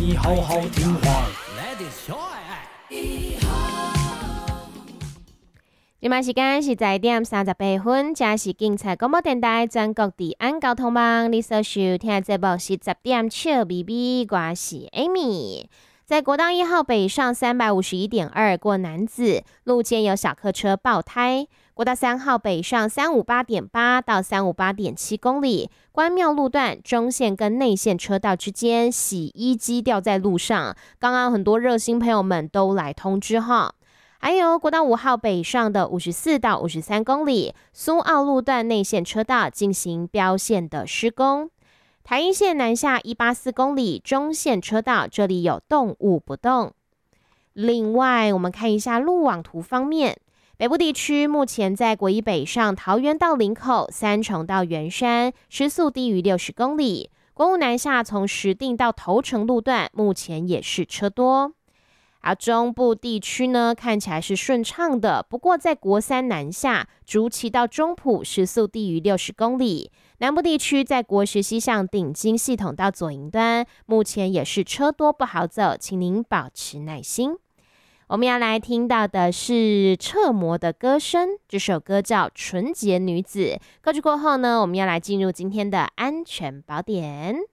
你好好听话。 今麦时间是10:38，这是警察广播电台全国治安交通网。你所收听的节目是10点笑咪咪，我是 Amy。在国道1号北上351.2过南子路肩有小客车爆胎。国道3号北上358.8到358.7公里，关庙路段中线跟内线车道之间洗衣机掉在路上，刚刚很多热心朋友们都来通知哈。还有国道5号北上的54到53公里，苏澳路段内线车道进行标线的施工。台一线南下184公里，中线车道这里有动物不动。另外，我们看一下路网图方面，北部地区目前在国一北上桃园到林口、三重到圆山，时速低于60公里。国五南下从石碇到头城路段，目前也是车多。而中部地区呢，看起来是顺畅的，不过在国三南下，竹崎到中埔时速低于60公里。南部地区在国十西向顶金系统到左营端，目前也是车多不好走，请您保持耐心。我们要来听到的是彻魔的歌声，这首歌叫《纯洁女子》。歌曲过后呢，我们要来进入今天的安全宝典。